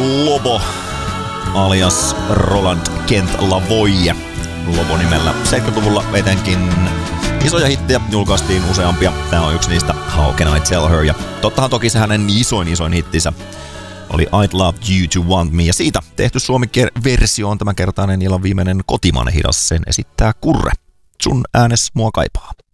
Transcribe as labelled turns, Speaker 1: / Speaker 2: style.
Speaker 1: Lobo alias Roland Kent Lavoie Lobo-nimellä. 70-luvulla etenkin isoja hittejä julkaistiin useampia. Tää on yksi niistä, How Can I Tell Her. Ja tottahan toki se hänen isoin hittinsä oli I'd Love You To Want Me. Ja siitä tehty suomi-versio on tämänkertainen illan viimeinen kotimainen hidas. Sen esittää Kurre. Sun äänes mua kaipaa.